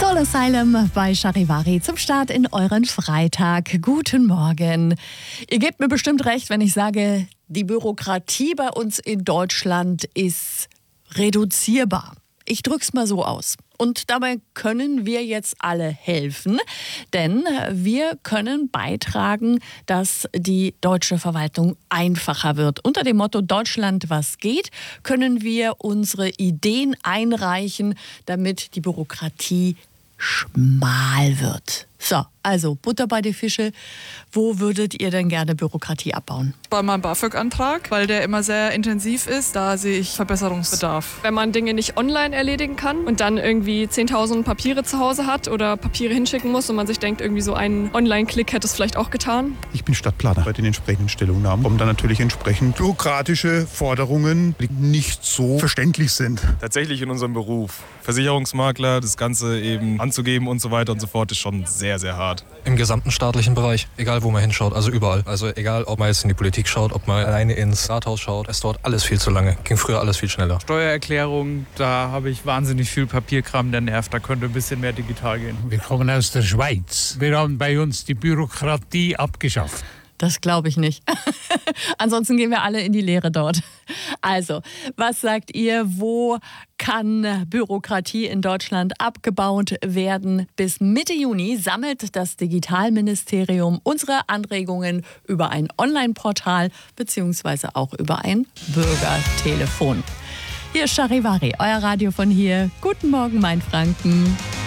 Soul Asylum bei Charivari zum Start in euren Freitag. Guten Morgen. Ihr gebt mir bestimmt recht, wenn ich sage, die Bürokratie bei uns in Deutschland ist reduzierbar. Ich drück's mal so aus. Und dabei können wir jetzt alle helfen, denn wir können beitragen, dass die deutsche Verwaltung einfacher wird. Unter dem Motto Deutschland, was geht, können wir unsere Ideen einreichen, damit die Bürokratie schmal wird. So, also Butter bei die Fische. Wo würdet ihr denn gerne Bürokratie abbauen? Bei meinem BAföG-Antrag, weil der immer sehr intensiv ist, da sehe ich Verbesserungsbedarf. Wenn man Dinge nicht online erledigen kann und dann irgendwie 10.000 Papiere zu Hause hat oder Papiere hinschicken muss und man sich denkt, irgendwie so ein Online-Klick hätte es vielleicht auch getan. Ich bin Stadtplaner. Bei den entsprechenden Stellungnahmen kommen dann natürlich entsprechend bürokratische Forderungen, die nicht so verständlich sind. Tatsächlich in unserem Beruf. Versicherungsmakler, das Ganze eben anzugeben und so weiter und so fort, ist schon sehr, sehr hart. Im gesamten staatlichen Bereich, egal wo man hinschaut, also überall. Also egal, ob man jetzt in die Politik schaut, ob man alleine ins Rathaus schaut, es dauert alles viel zu lange. Ging früher alles viel schneller. Steuererklärung, da habe ich wahnsinnig viel Papierkram, der nervt. Da könnte ein bisschen mehr digital gehen. Wir kommen aus der Schweiz. Wir haben bei uns die Bürokratie abgeschafft. Das glaube ich nicht. Ansonsten gehen wir alle in die Lehre dort. Also, was sagt ihr, wo kann Bürokratie in Deutschland abgebaut werden? Bis Mitte Juni sammelt das Digitalministerium unsere Anregungen über ein Online-Portal bzw. auch über ein Bürgertelefon. Hier ist Charivari, euer Radio von hier. Guten Morgen, mein Franken.